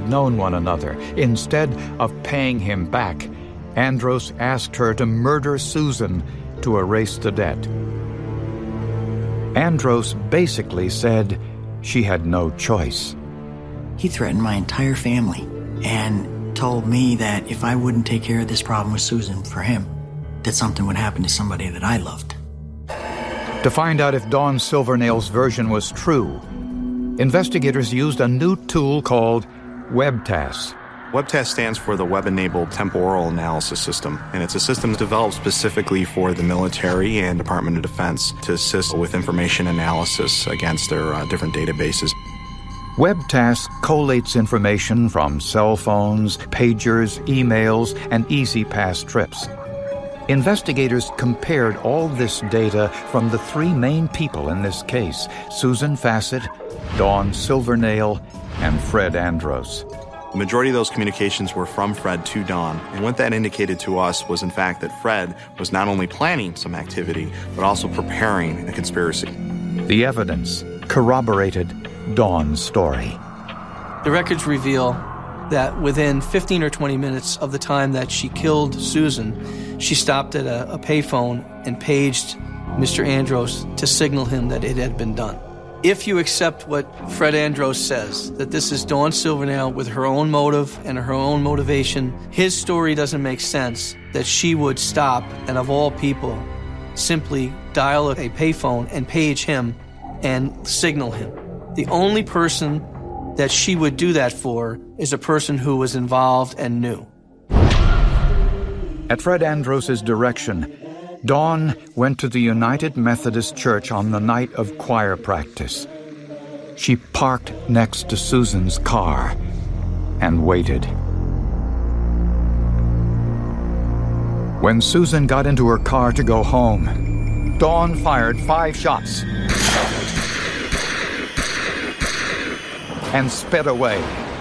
had known one another. Instead of paying him back, Andros asked her to murder Susan to erase the debt. Andros basically said she had no choice. He threatened my entire family and told me that if I wouldn't take care of this problem with Susan for him, that something would happen to somebody that I loved. To find out if Dawn Silvernail's version was true, investigators used a new tool called WebTAS. WebTAS stands for the Web-Enabled Temporal Analysis System, and it's a system developed specifically for the military and Department of Defense to assist with information analysis against their different databases. WebTAS collates information from cell phones, pagers, emails, and E-ZPass trips. Investigators compared all this data from the three main people in this case: Susan Fassett, Dawn Silvernail, and Fred Andros. The majority of those communications were from Fred to Dawn, and what that indicated to us was in fact that Fred was not only planning some activity, but also preparing a conspiracy. The evidence corroborated Dawn's story. The records reveal that within 15 or 20 minutes of the time that she killed Susan, she stopped at a payphone and paged Mr. Andros to signal him that it had been done. If you accept what Fred Andros says, that this is Dawn Silvernail with her own motive and her own motivation, his story doesn't make sense that she would stop and, of all people, simply dial a payphone and page him and signal him. The only person that she would do that for is a person who was involved and knew. At Fred Andros' direction, Dawn went to the United Methodist Church on the night of choir practice. She parked next to Susan's car and waited. When Susan got into her car to go home, Dawn fired 5 shots and sped away.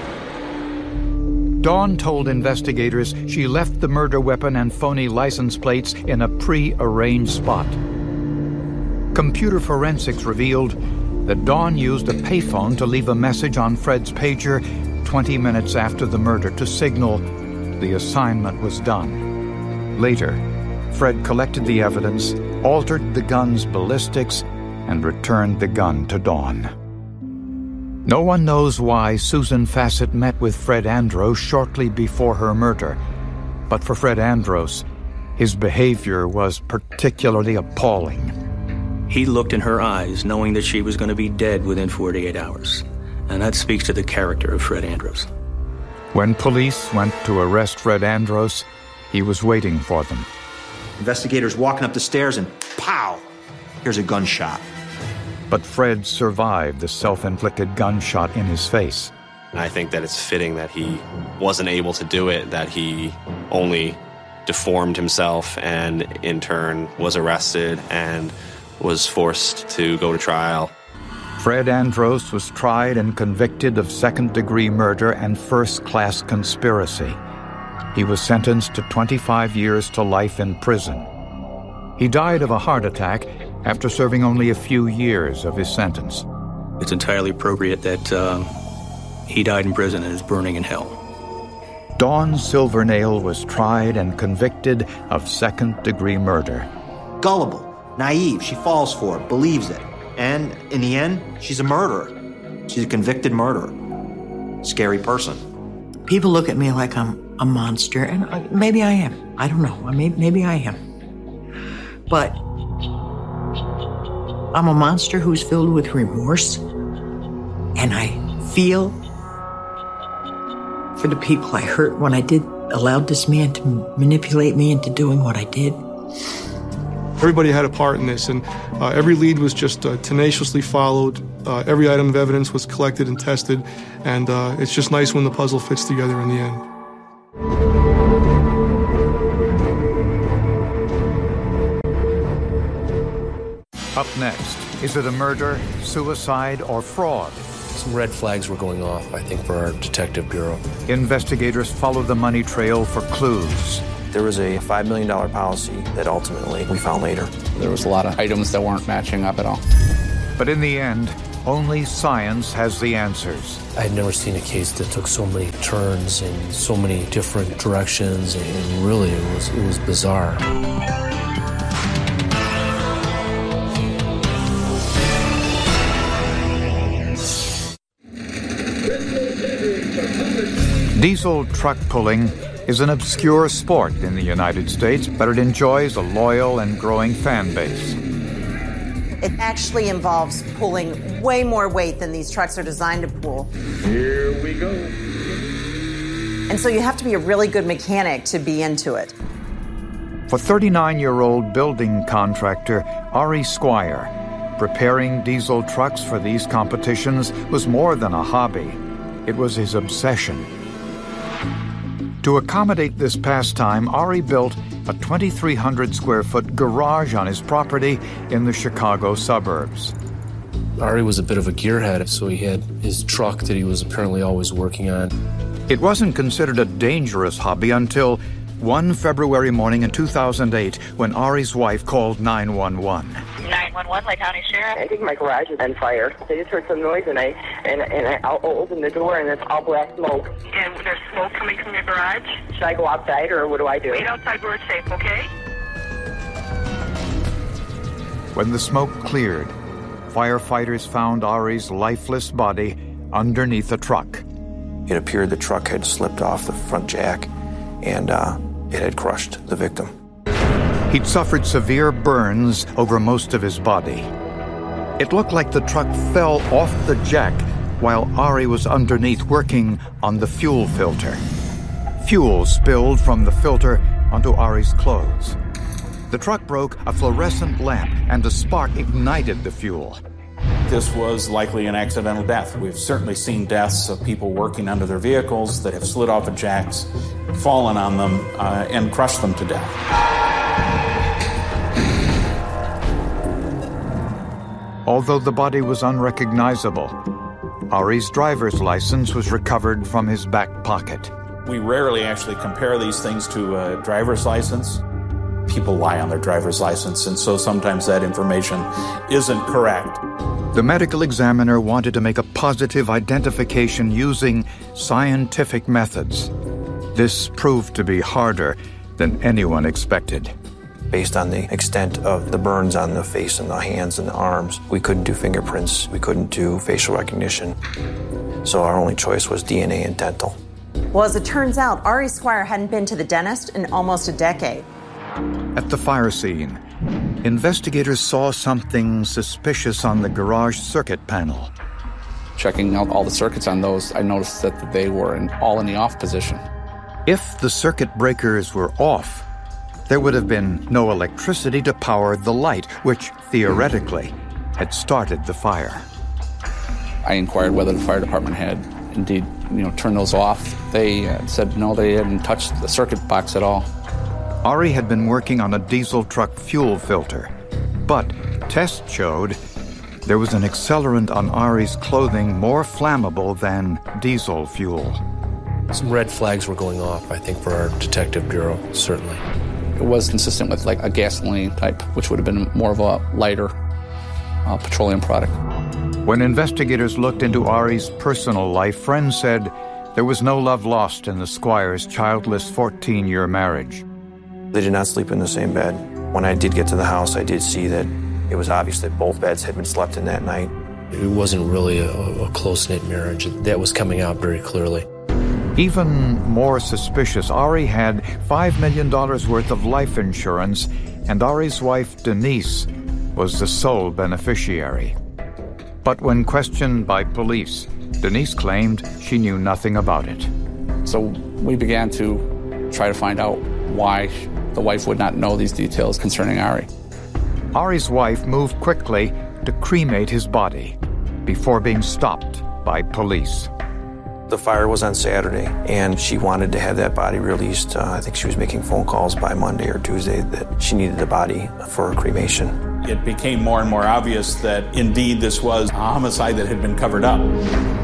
Dawn told investigators she left the murder weapon and phony license plates in a pre-arranged spot. Computer forensics revealed that Dawn used a payphone to leave a message on Fred's pager 20 minutes after the murder to signal the assignment was done. Later, Fred collected the evidence, altered the gun's ballistics, and returned the gun to Dawn. No one knows why Susan Fassett met with Fred Andros shortly before her murder, but for Fred Andros, his behavior was particularly appalling. He looked in her eyes knowing that she was going to be dead within 48 hours, and that speaks to the character of Fred Andros. When police went to arrest Fred Andros, he was waiting for them. Investigators walking up the stairs and pow! Here's a gunshot. But Fred survived the self-inflicted gunshot in his face. I think that it's fitting that he wasn't able to do it, that he only deformed himself and in turn was arrested and was forced to go to trial. Fred Andros was tried and convicted of second-degree murder and first-class conspiracy. He was sentenced to 25 years to life in prison. He died of a heart attack after serving only a few years of his sentence. It's entirely appropriate that he died in prison and is burning in hell. Dawn Silvernail was tried and convicted of second-degree murder. Gullible, naive, she falls for it, believes it. And in the end, she's a murderer. She's a convicted murderer. Scary person. People look at me like I'm a monster, and maybe I am. I don't know. Maybe I am. But I'm a monster who's filled with remorse, and I feel for the people I hurt when I allowed this man to manipulate me into doing what I did. Everybody had a part in this, and every lead was just tenaciously followed. Every item of evidence was collected and tested, and it's just nice when the puzzle fits together in the end. Up next, is it a murder, suicide, or fraud? Some red flags were going off, I think, for our detective bureau. Investigators follow the money trail for clues. There was a $5 million policy that ultimately we found later. There was a lot of items that weren't matching up at all. But in the end, only science has the answers. I had never seen a case that took so many turns in so many different directions, and really it was bizarre. Diesel truck pulling is an obscure sport in the United States, but it enjoys a loyal and growing fan base. It actually involves pulling way more weight than these trucks are designed to pull. Here we go. And so you have to be a really good mechanic to be into it. For 39-year-old building contractor Ari Squire, preparing diesel trucks for these competitions was more than a hobby. It was his obsession. To accommodate this pastime, Ari built a 2,300-square-foot garage on his property in the Chicago suburbs. Ari was a bit of a gearhead, so he had his truck that he was apparently always working on. It wasn't considered a dangerous hobby until one February morning in 2008 when Ari's wife called 911. 911, Lake County Sheriff. I think my garage is on fire. I just heard some noise, and I'll open the door, and it's all black smoke. And there's smoke coming from your garage? Should I go outside, or what do I do? Wait outside where it's safe, okay? When the smoke cleared, firefighters found Ari's lifeless body underneath a truck. It appeared the truck had slipped off the front jack, and it had crushed the victim. He'd suffered severe burns over most of his body. It looked like the truck fell off the jack while Ari was underneath working on the fuel filter. Fuel spilled from the filter onto Ari's clothes. The truck broke a fluorescent lamp, and a spark ignited the fuel. This was likely an accidental death. We've certainly seen deaths of people working under their vehicles that have slid off the jacks, fallen on them, and crushed them to death. Although the body was unrecognizable, Ari's driver's license was recovered from his back pocket. We rarely actually compare these things to a driver's license. People lie on their driver's license, and so sometimes that information isn't correct. The medical examiner wanted to make a positive identification using scientific methods. This proved to be harder than anyone expected. Based on the extent of the burns on the face and the hands and the arms, we couldn't do fingerprints, we couldn't do facial recognition. So our only choice was DNA and dental. Well, as it turns out, Ari Squire hadn't been to the dentist in almost a decade. At the fire scene, investigators saw something suspicious on the garage circuit panel. Checking out all the circuits on those, I noticed that they were all in the off position. If the circuit breakers were off, there would have been no electricity to power the light, which theoretically had started the fire. I inquired whether the fire department had indeed, turned those off. They said no, they hadn't touched the circuit box at all. Ari had been working on a diesel truck fuel filter, but tests showed there was an accelerant on Ari's clothing more flammable than diesel fuel. Some red flags were going off, I think, for our detective bureau, certainly. It was consistent with like a gasoline type, which would have been more of a lighter petroleum product. When investigators looked into Ari's personal life, friends said there was no love lost in the Squires' childless 14-year marriage. They did not sleep in the same bed. When I did get to the house, I did see that it was obvious that both beds had been slept in that night. It wasn't really a close-knit marriage. That was coming out very clearly. Even more suspicious, Ari had $5 million worth of life insurance, and Ari's wife, Denise, was the sole beneficiary. But when questioned by police, Denise claimed she knew nothing about it. So we began to try to find out why the wife would not know these details concerning Ari. Ari's wife moved quickly to cremate his body before being stopped by police. The fire was on Saturday, and she wanted to have that body released. I think she was making phone calls by Monday or Tuesday that she needed the body for cremation. It became more and more obvious that indeed this was a homicide that had been covered up.